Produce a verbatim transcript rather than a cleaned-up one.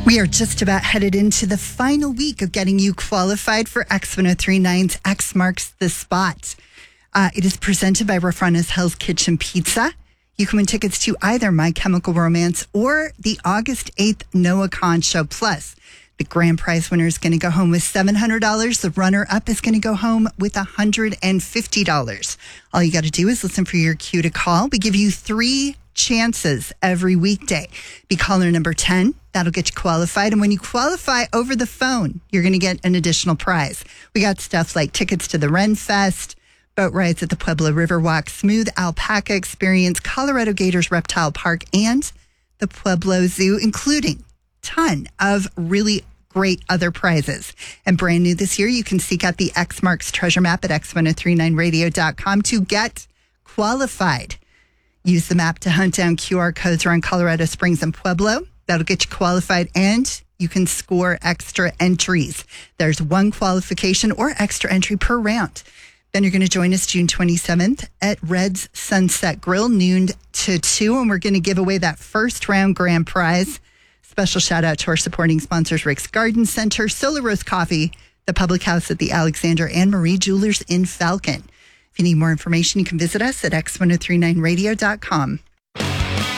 We are just about headed into the final week of getting you qualified for X ten thirty-nine's X Marks the Spot. Uh, it is presented by Rafrana's Hell's Kitchen Pizza. You can win tickets to either My Chemical Romance or the August eighth Noah Khan Show. Plus, the grand prize winner is going to go home with seven hundred dollars. The runner-up is going to go home with one hundred fifty dollars. All you got to do is listen for your cue to call. We give you three chances every weekday. Be caller number ten. That'll get you qualified. And when you qualify over the phone, you're going to get an additional prize. We got stuff like tickets to the Ren Fest, boat rides at the Pueblo Riverwalk, Smooth Alpaca Experience, Colorado Gators Reptile Park, and the Pueblo Zoo, including a ton of really great other prizes. And brand new this year, you can seek out the X Marks treasure map at x ten thirty-nine radio dot com to get qualified. Use the map to hunt down Q R codes around Colorado Springs and Pueblo. That'll get you qualified, and you can score extra entries. There's one qualification or extra entry per round. Then you're going to join us June twenty-seventh at Red's Sunset Grill, noon to two, and we're going to give away that first round grand prize. Special shout out to our supporting sponsors, Rick's Garden Center, Solar Roast Coffee, the Public House at the Alexander, and Marie Jewelers in Falcon. If you need more information, you can visit us at x ten thirty-nine radio dot com.